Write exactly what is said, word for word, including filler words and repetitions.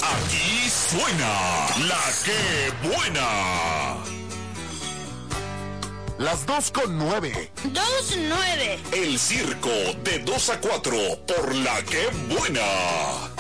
Aquí suena la que buena. Las dos con nueve. Dos nueve. El circo de dos a cuatro por la que buena.